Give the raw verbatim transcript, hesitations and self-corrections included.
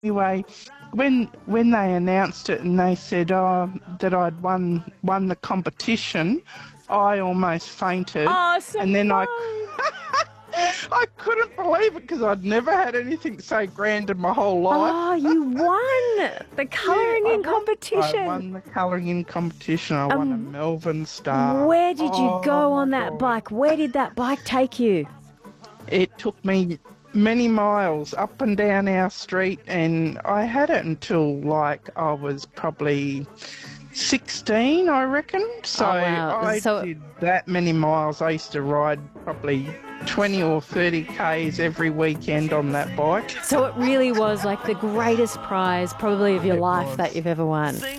Anyway, when when they announced it and they said oh, that I'd won won the competition, I almost fainted. Oh, and then I, Simone. I couldn't believe it because I'd never had anything so grand in my whole life. Oh, you won the colouring Yeah, I in won- competition. I won the colouring in competition. I won a Melbourne Star. Where did you Oh, go my on that God. bike? Where did that bike take you? It took me many miles up and down our street, and I had it until like I was probably sixteen, I reckon. So Oh, wow. I So- did that many miles. I used to ride probably twenty or thirty Ks every weekend on that bike. So it really was like the greatest prize probably of your It life was. that you've ever won.